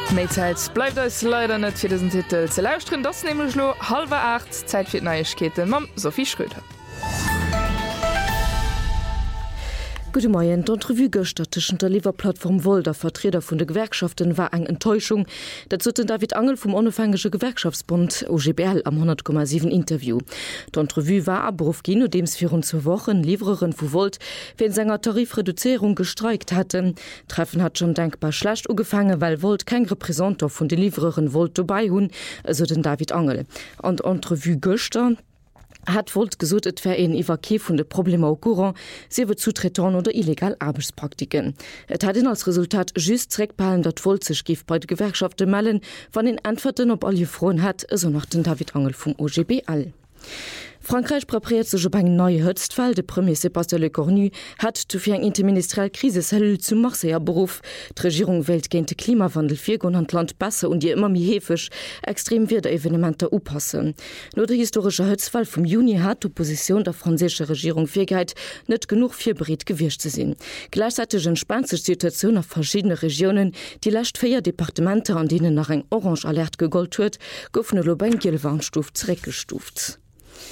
Mezeit bleibt es leider net fir diesen Titel ze lausren, das nämlich lo 7:30 Zeit fir Neuigkeiten Mam Sophie Schröder. Gute Morgen. D'Entrevue gestern der Lieferplattform Vol der Vertreter von der Gewerkschaften war eng Enttäuschung. Dazu den David Angel vom Unabhängige Gewerkschaftsbund OGBL am 100,7 Interview. D'Entrevue war Abruf gehen, und dems 24 Wochen Liefererin von Volt wegen seiner Tarifreduzierung gestreikt hatten. Treffen hat schon denkbar schlecht angefangen, weil Volt kein Repräsentant von der Liefererin Volt dabei hun, also den David Angel. Und Entrevue gestern hat Volt gesucht etwa en Iwake vun de Probleme au courant, sewe Zutreton oder illegal Arbeitspraktiken. Et hat als Resultat just Zreckpalen, dat Volt sech gif bei de Gewerkschafte mellen, wann den Antworten op alle Froen hat, so nach den David Angel vum OGB all. Frankreich präpariert sich op eng neue Höchstfall. De Premier Sébastien Lecornu hat zufir eng interministeriell Krisesellul zum Marseiller Beruf. Die Regierung wählt gegen den Klimawandel 400 Land besser und je immer mehr hefisch extrem wird Evenementer upassen. Nur der historische Höchstfall vom Juni hat die Opposition der französischen Regierung Fähigkeit nicht genug für Bericht gewirrscht zu sehen. Gleichzeitig entspannt sich die Situation auf verschiedene Regionen. Die letzten 4 Departemente, an denen nach eng Orange Alert gegolt wird, goufne Lobengiel Warnstuft zurückgestuft.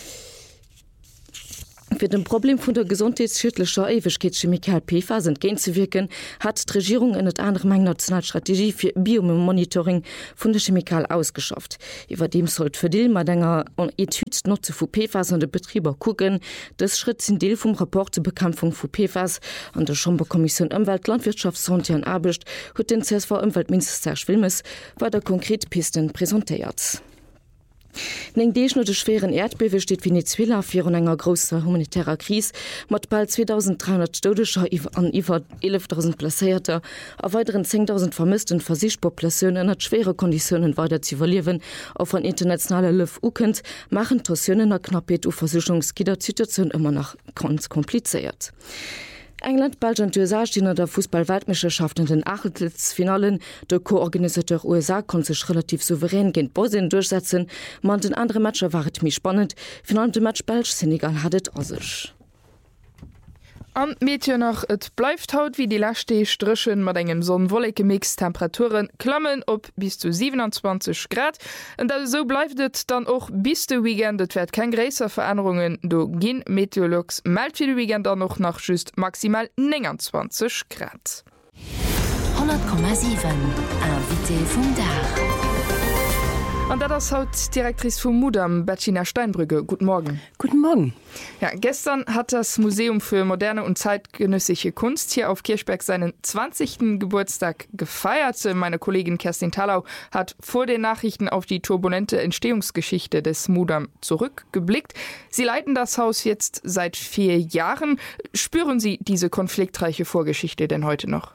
Für den Problem von der gesundheitsschädlicher Ewigkeitschemikal PFAS entgegenzuwirken, hat die Regierung in einer anderen Nationalstrategie für Biomonitoring von der Chemikal ausgeschafft. Über dem sollte für die Madenger und Etüds Nutzen von PFAS und den Betrieber gucken. Das Schritt sind Teil vom Rapport zur Bekämpfung von PFAS an der Schomburg-Kommission Umwelt, Landwirtschaft, Sonntag und Arbeit hat den CSV Umweltminister Schwilmes weiter konkret Pisten präsentiert. Neng Deech no de schweren Erdbewe steht Venezuela fir an enger grosser humanitärer Krise mat bald 2300 Todescher an iwwer 11.000 Plaéierter a weiteren 10.000 vermissten Versichtpopulationen hat schwere Konditionen weiter zu verlieren auf an internationale Lüf ukend machen Tosionen a Knappet u Versicherungsgidersituation immer noch ganz kompliziert. England, Belgien und USA stehen an der Fußball-Weltmeisterschaft in den Achtelfinalen. Der Co-Organisateur USA konnte sich relativ souverän gegen Bosnien durchsetzen. Man den anderen Matcher war es mich spannend. Final dem Match Belgien-Senegal hat es aus. An Mädchen noch, et bleibt haut wie die letzte Strichen mit engem sonnenwollige Mix. Temperaturen klammen op bis zu 27 Grad. Und so bleibt es dann auch bis zum Weekend. Es wird keine größeren Veränderungen. Do gehen Meteorologs meldet für den Weekend dann noch nach just maximal 29 Grad. 100,7 Invité vom Dach. Und das haut Direktrice vom Mudam, Bettina Steinbrügge. Guten Morgen. Guten Morgen. Ja, gestern hat das Museum für moderne und zeitgenössische Kunst hier auf Kirchberg seinen 20. Geburtstag gefeiert. Meine Kollegin Kerstin Tallau hat vor den Nachrichten auf die turbulente Entstehungsgeschichte des Mudam zurückgeblickt. Sie leiten das Haus jetzt seit 4 Jahren. Spüren Sie diese konfliktreiche Vorgeschichte denn heute noch?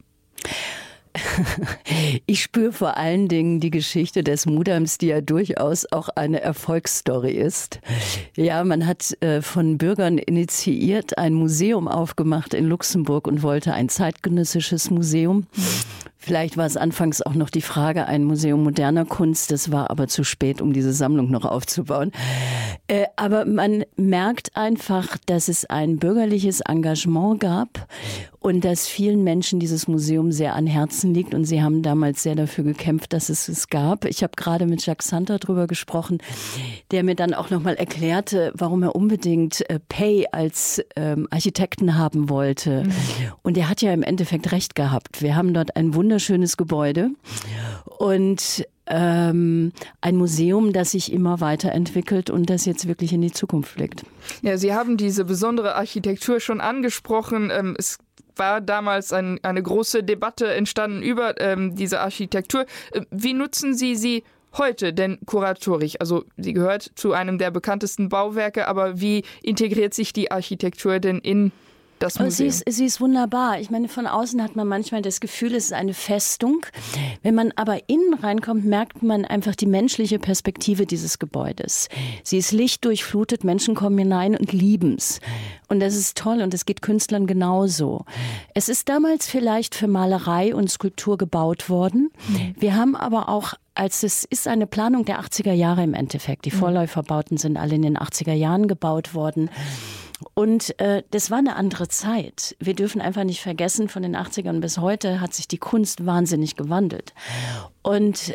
Ich spüre vor allen Dingen die Geschichte des Mudams, die ja durchaus auch eine Erfolgsstory ist. Ja, man hat von Bürgern initiiert ein Museum aufgemacht in Luxemburg und wollte ein zeitgenössisches Museum. Vielleicht war es anfangs auch noch die Frage, ein Museum moderner Kunst. Das war aber zu spät, um diese Sammlung noch aufzubauen. Aber man merkt einfach, dass es ein bürgerliches Engagement gab und dass vielen Menschen dieses Museum sehr an Herzen liegt. Und sie haben damals sehr dafür gekämpft, dass es gab. Ich habe gerade mit Jacques Santer darüber gesprochen, der mir dann auch noch mal erklärte, warum er unbedingt Pey als Architekten haben wollte. Und er hat ja im Endeffekt recht gehabt. Wir haben dort ein wunderschönes Gebäude und ein Museum, das sich immer weiterentwickelt und das jetzt wirklich in die Zukunft blickt. Ja, Sie haben diese besondere Architektur schon angesprochen. Es war damals eine große Debatte entstanden über diese Architektur. Wie nutzen Sie sie heute denn kuratorisch? Also sie gehört zu einem der bekanntesten Bauwerke, aber wie integriert sich die Architektur denn in das Museum? Sie ist wunderbar. Ich meine, von außen hat man manchmal das Gefühl, es ist eine Festung. Wenn man aber innen reinkommt, merkt man einfach die menschliche Perspektive dieses Gebäudes. Sie ist lichtdurchflutet, Menschen kommen hinein und lieben es. Und das ist toll und es geht Künstlern genauso. Es ist damals vielleicht für Malerei und Skulptur gebaut worden. Wir haben aber auch es ist eine Planung der 80er Jahre im Endeffekt. Die Vorläuferbauten sind alle in den 80er Jahren gebaut worden. Und das war eine andere Zeit. Wir dürfen einfach nicht vergessen, von den 80ern bis heute hat sich die Kunst wahnsinnig gewandelt. Und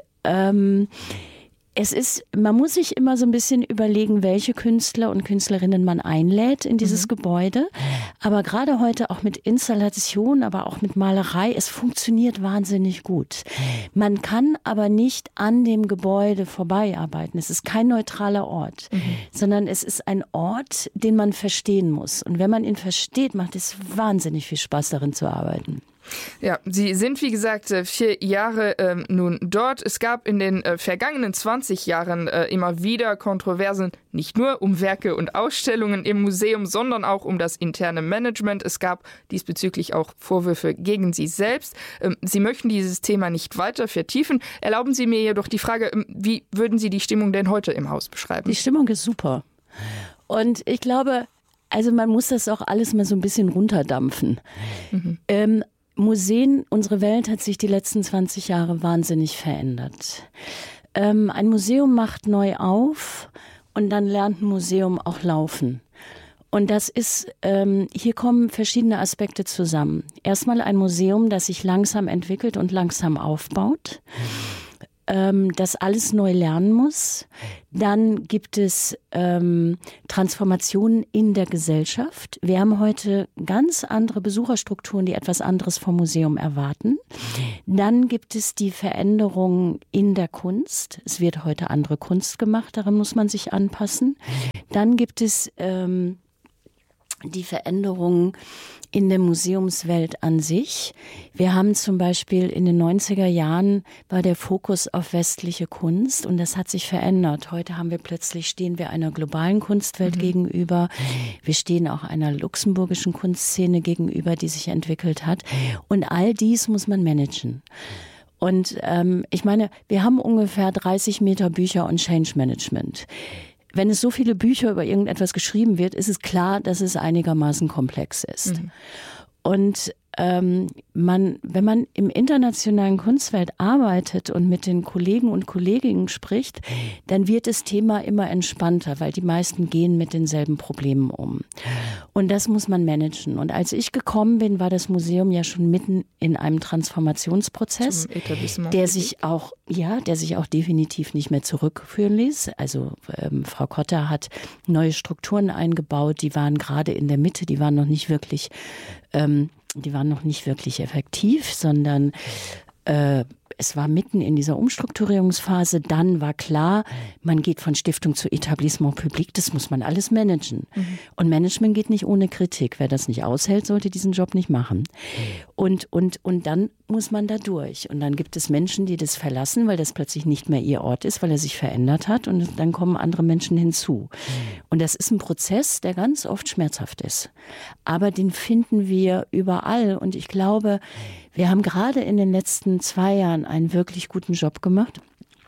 man muss sich immer so ein bisschen überlegen, welche Künstler und Künstlerinnen man einlädt in dieses Gebäude. Aber gerade heute auch mit Installation, aber auch mit Malerei, es funktioniert wahnsinnig gut. Man kann aber nicht an dem Gebäude vorbeiarbeiten. Es ist kein neutraler Ort, sondern es ist ein Ort, den man verstehen muss. Und wenn man ihn versteht, macht es wahnsinnig viel Spaß, darin zu arbeiten. Ja, Sie sind, wie gesagt, 4 Jahre nun dort. Es gab in den vergangenen 20 Jahren immer wieder Kontroversen, nicht nur um Werke und Ausstellungen im Museum, sondern auch um das interne Management. Es gab diesbezüglich auch Vorwürfe gegen Sie selbst. Sie möchten dieses Thema nicht weiter vertiefen. Erlauben Sie mir jedoch die Frage, wie würden Sie die Stimmung denn heute im Haus beschreiben? Die Stimmung ist super. Und ich glaube, also man muss das auch alles mal so ein bisschen runterdampfen. Museen, unsere Welt hat sich die letzten 20 Jahre wahnsinnig verändert. Ein Museum macht neu auf und dann lernt ein Museum auch laufen. Und das ist, hier kommen verschiedene Aspekte zusammen. Erstmal ein Museum, das sich langsam entwickelt und langsam aufbaut, das alles neu lernen muss. Dann gibt es Transformationen in der Gesellschaft. Wir haben heute ganz andere Besucherstrukturen, die etwas anderes vom Museum erwarten. Dann gibt es die Veränderungen in der Kunst. Es wird heute andere Kunst gemacht, daran muss man sich anpassen. Dann gibt es die Veränderungen in der Museumswelt an sich. Wir haben zum Beispiel in den 90er Jahren war der Fokus auf westliche Kunst und das hat sich verändert. Heute stehen wir einer globalen Kunstwelt gegenüber. Wir stehen auch einer luxemburgischen Kunstszene gegenüber, die sich entwickelt hat. Und all dies muss man managen. Und ich meine, wir haben ungefähr 30 Meter Bücher und Change Management. Wenn es so viele Bücher über irgendetwas geschrieben wird, ist es klar, dass es einigermaßen komplex ist. Und wenn man im internationalen Kunstwelt arbeitet und mit den Kollegen und Kolleginnen spricht, dann wird das Thema immer entspannter, weil die meisten gehen mit denselben Problemen um. Und das muss man managen. Und als ich gekommen bin, war das Museum ja schon mitten in einem Transformationsprozess, der sich auch definitiv nicht mehr zurückführen ließ. Also Frau Kotter hat neue Strukturen eingebaut, die waren gerade in der Mitte, die waren noch nicht wirklich effektiv, sondern es war mitten in dieser Umstrukturierungsphase. Dann war klar, man geht von Stiftung zu Etablissement Public, das muss man alles managen. Und Management geht nicht ohne Kritik. Wer das nicht aushält, sollte diesen Job nicht machen. Und dann muss man da durch. Und dann gibt es Menschen, die das verlassen, weil das plötzlich nicht mehr ihr Ort ist, weil er sich verändert hat. Und dann kommen andere Menschen hinzu. Und das ist ein Prozess, der ganz oft schmerzhaft ist. Aber den finden wir überall. Und ich glaube, wir haben gerade in den letzten 2 Jahren einen wirklich guten Job gemacht.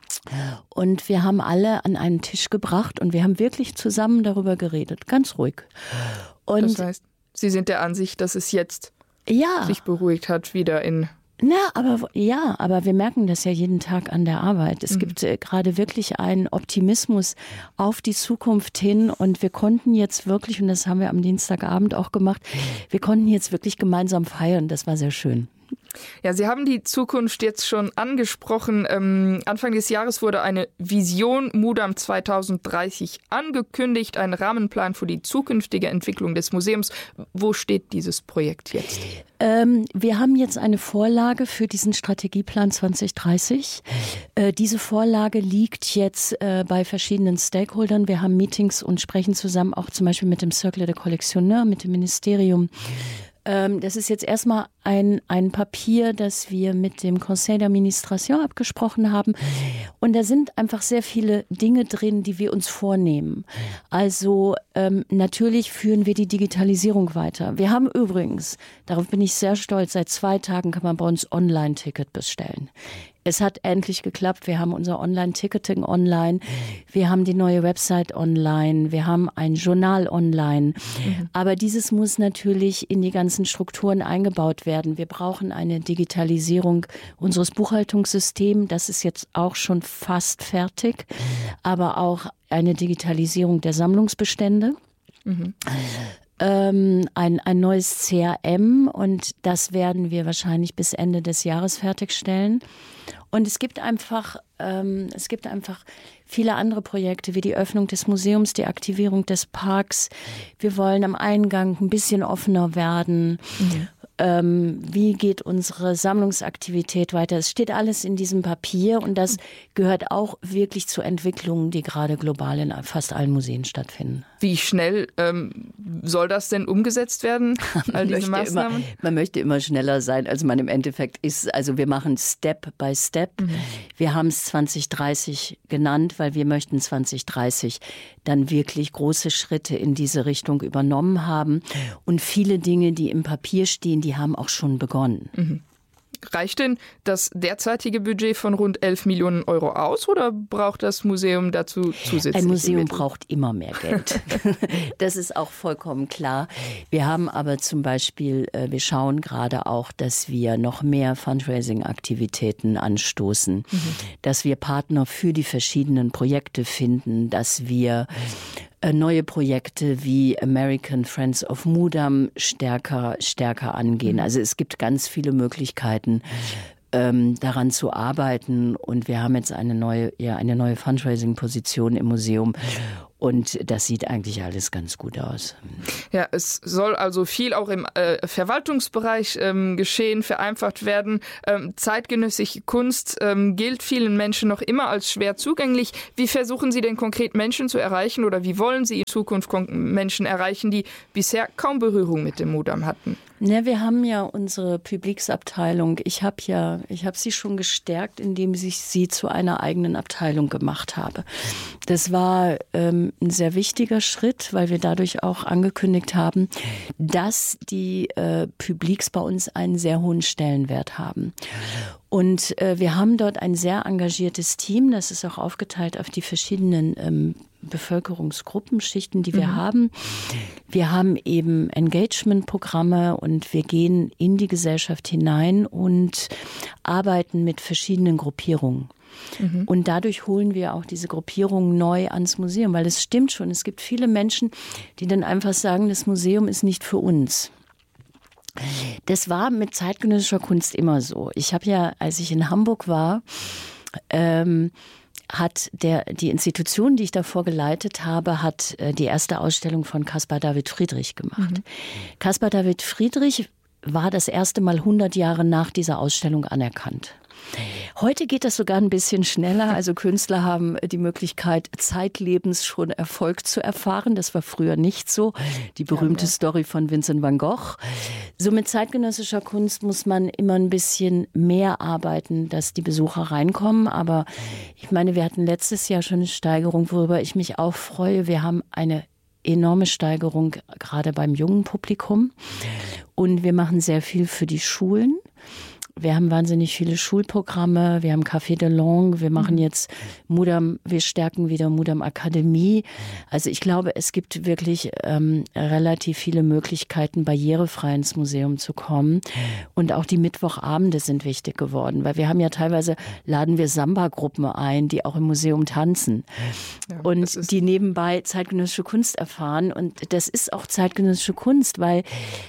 Und wir haben alle an einen Tisch gebracht und wir haben wirklich zusammen darüber geredet, ganz ruhig. Und das heißt, Sie sind der Ansicht, dass es jetzt sich beruhigt hat, wieder in... aber wir merken das ja jeden Tag an der Arbeit. Es gibt gerade wirklich einen Optimismus auf die Zukunft hin und wir konnten jetzt wirklich, und das haben wir am Dienstagabend auch gemacht, wir konnten jetzt wirklich gemeinsam feiern. Das war sehr schön. Ja, Sie haben die Zukunft jetzt schon angesprochen. Anfang des Jahres wurde eine Vision Mudam 2030 angekündigt, ein Rahmenplan für die zukünftige Entwicklung des Museums. Wo steht dieses Projekt jetzt? Wir haben jetzt eine Vorlage für diesen Strategieplan 2030. Diese Vorlage liegt jetzt bei verschiedenen Stakeholdern. Wir haben Meetings und sprechen zusammen auch zum Beispiel mit dem Cercle de Collectionneur, mit dem Ministerium. Das ist jetzt erstmal ein Papier, das wir mit dem Conseil d'Administration abgesprochen haben. Und da sind einfach sehr viele Dinge drin, die wir uns vornehmen. Also natürlich führen wir die Digitalisierung weiter. Wir haben übrigens, darauf bin ich sehr stolz, seit 2 Tagen kann man bei uns Online-Ticket bestellen. Es hat endlich geklappt. Wir haben unser Online-Ticketing online. Wir haben die neue Website online. Wir haben ein Journal online. Aber dieses muss natürlich in die ganzen Strukturen eingebaut werden. Wir brauchen eine Digitalisierung unseres Buchhaltungssystems. Das ist jetzt auch schon fast fertig. Aber auch eine Digitalisierung der Sammlungsbestände. ein neues CRM und das werden wir wahrscheinlich bis Ende des Jahres fertigstellen. Und es gibt einfach viele andere Projekte wie die Öffnung des Museums, die Aktivierung des Parks. Wir wollen am Eingang ein bisschen offener werden. Wie geht unsere Sammlungsaktivität weiter? Es steht alles in diesem Papier und das gehört auch wirklich zu Entwicklungen, die gerade global in fast allen Museen stattfinden. Wie schnell soll das denn umgesetzt werden, all diese Maßnahmen? Man möchte immer schneller sein, als man im Endeffekt ist. Also wir machen Step by Step. Wir haben es 2030 genannt, weil wir möchten 2030 dann wirklich große Schritte in diese Richtung übernommen haben. Und viele Dinge, die im Papier stehen, die haben auch schon begonnen. Reicht denn das derzeitige Budget von rund 11 Millionen Euro aus oder braucht das Museum dazu zusätzlich? Ein Museum braucht immer mehr Geld. Das ist auch vollkommen klar. Wir haben aber zum Beispiel, wir schauen gerade auch, dass wir noch mehr Fundraising-Aktivitäten anstoßen, dass wir Partner für die verschiedenen Projekte finden, dass wir neue Projekte wie American Friends of Mudam stärker angehen. Also es gibt ganz viele Möglichkeiten, daran zu arbeiten und wir haben jetzt eine neue Fundraising-Position im Museum und das sieht eigentlich alles ganz gut aus. Ja, es soll also viel auch im Verwaltungsbereich geschehen, vereinfacht werden. Zeitgenössische Kunst gilt vielen Menschen noch immer als schwer zugänglich. Wie versuchen Sie denn konkret Menschen zu erreichen oder wie wollen Sie in Zukunft Menschen erreichen, die bisher kaum Berührung mit dem Mudam hatten? Ja, wir haben ja unsere Publikumsabteilung. Ich habe sie schon gestärkt, indem ich sie zu einer eigenen Abteilung gemacht habe. Das war ein sehr wichtiger Schritt, weil wir dadurch auch angekündigt haben, dass die Publiks bei uns einen sehr hohen Stellenwert haben. Und wir haben dort ein sehr engagiertes Team, das ist auch aufgeteilt auf die verschiedenen Bevölkerungsgruppenschichten, die wir haben. Wir haben eben Engagement-Programme und wir gehen in die Gesellschaft hinein und arbeiten mit verschiedenen Gruppierungen. Und dadurch holen wir auch diese Gruppierungen neu ans Museum, weil es stimmt schon, es gibt viele Menschen, die dann einfach sagen, das Museum ist nicht für uns. Das war mit zeitgenössischer Kunst immer so. Ich habe ja, als ich in Hamburg war, hat die Institution, die ich davor geleitet habe, hat die erste Ausstellung von Caspar David Friedrich gemacht. Caspar David Friedrich war das erste Mal 100 Jahre nach dieser Ausstellung anerkannt. Heute geht das sogar ein bisschen schneller. Also Künstler haben die Möglichkeit, zeitlebens schon Erfolg zu erfahren. Das war früher nicht so. Die berühmte Story von Vincent van Gogh. So mit zeitgenössischer Kunst muss man immer ein bisschen mehr arbeiten, dass die Besucher reinkommen. Aber ich meine, wir hatten letztes Jahr schon eine Steigerung, worüber ich mich auch freue. Wir haben eine enorme Steigerung, gerade beim jungen Publikum. Und wir machen sehr viel für die Schulen. Wir haben wahnsinnig viele Schulprogramme, wir haben Café de Langue, wir machen jetzt Mudam, wir stärken wieder Mudam Akademie. Also ich glaube, es gibt wirklich relativ viele Möglichkeiten, barrierefrei ins Museum zu kommen. Und auch die Mittwochabende sind wichtig geworden, weil wir haben ja teilweise, laden wir Samba-Gruppen ein, die auch im Museum tanzen. Ja, und die nebenbei zeitgenössische Kunst erfahren. Und das ist auch zeitgenössische Kunst, weil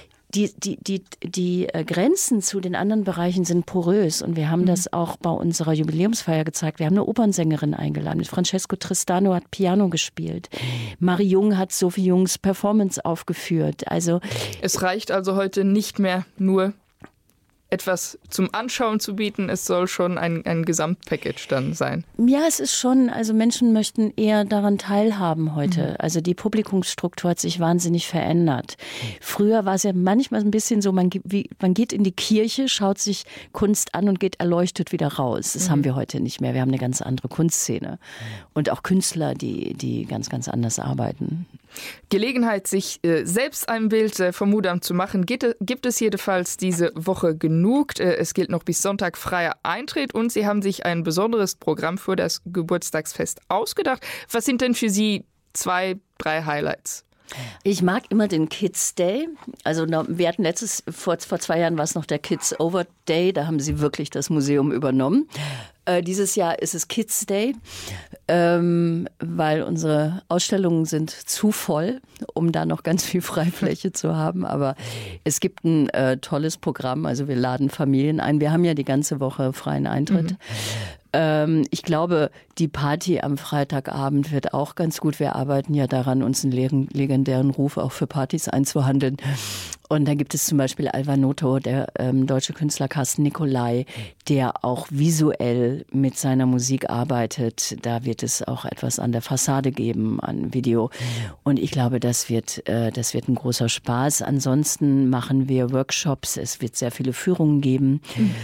die Grenzen zu den anderen Bereichen sind porös und wir haben das auch bei unserer Jubiläumsfeier gezeigt. Wir haben eine Opernsängerin eingeladen. Francesco Tristano hat Piano gespielt. Marie Jung hat Sophie Jungs Performance aufgeführt. Also es reicht also heute nicht mehr nur etwas zum Anschauen zu bieten, es soll schon ein Gesamtpackage dann sein. Ja, es ist schon, also Menschen möchten eher daran teilhaben heute. Also die Publikumsstruktur hat sich wahnsinnig verändert. Früher war es ja manchmal ein bisschen so, man geht in die Kirche, schaut sich Kunst an und geht erleuchtet wieder raus. Das haben wir heute nicht mehr. Wir haben eine ganz andere Kunstszene und auch Künstler, die ganz, ganz anders arbeiten. Gelegenheit, sich selbst ein Bild vom Mudam zu machen, gibt es jedenfalls diese Woche genug. Es gilt noch bis Sonntag freier Eintritt und Sie haben sich ein besonderes Programm für das Geburtstagsfest ausgedacht. Was sind denn für Sie 2, 3 Highlights? Ich mag immer den Kids Day. Also wir hatten vor 2 Jahren war es noch der Kids Over Day, da haben sie wirklich das Museum übernommen. Dieses Jahr ist es Kids Day. weil unsere Ausstellungen sind zu voll, um da noch ganz viel Freifläche zu haben. Aber es gibt ein tolles Programm, also wir laden Familien ein. Wir haben ja die ganze Woche freien Eintritt. Ich glaube, die Party am Freitagabend wird auch ganz gut. Wir arbeiten ja daran, uns einen legendären Ruf auch für Partys einzuhandeln. Und da gibt es zum Beispiel Alvanotto, der deutsche Künstler Carsten Nicolai, der auch visuell mit seiner Musik arbeitet. Da wird es auch etwas an der Fassade geben, an Video. Und ich glaube, das wird ein großer Spaß. Ansonsten machen wir Workshops. Es wird sehr viele Führungen geben.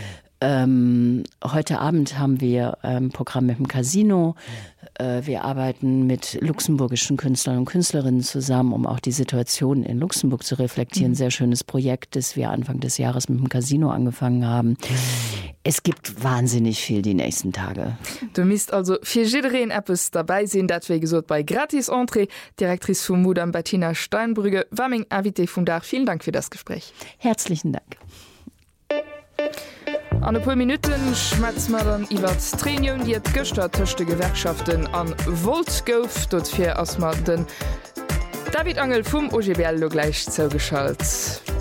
Heute Abend haben wir ein Programm mit dem Casino. Wir arbeiten mit luxemburgischen Künstlern und Künstlerinnen zusammen, um auch die Situation in Luxemburg zu reflektieren. Sehr schönes Projekt, das wir Anfang des Jahres mit dem Casino angefangen haben. Es gibt wahnsinnig viel die nächsten Tage. Du misst also für jeden Apps dabei sind, das wir gesagt bei Gratis Entree. Direktrice von Mudam Bettina Steinbrügge war mein Invité von da. Vielen Dank für das Gespräch. Herzlichen Dank. An e paar Minuten schmetzt man dann iwwer Training, die et Göster töchte Gewerkschaften an Volt gouf, dort fir ass man den David Angel vum OGBL gleich zougeschalt.